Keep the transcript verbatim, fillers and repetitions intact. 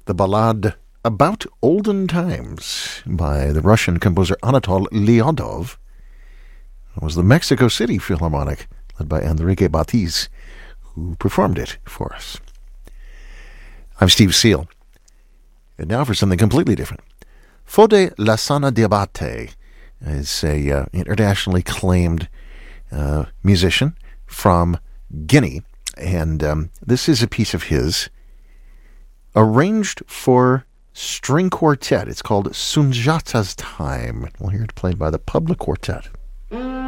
the ballad About Olden Times by the Russian composer Anatol Lyodov. It was the Mexico City Philharmonic, led by Enrique Batiz, who performed it for us. I'm Steve Seal. And now for something completely different. Fode Lassana Diabate is a uh, internationally acclaimed uh, musician from Guinea, and um, this is a piece of his arranged for string quartet. It's called Sunjata's Time. We'll hear it played by the Public Quartet. Mm.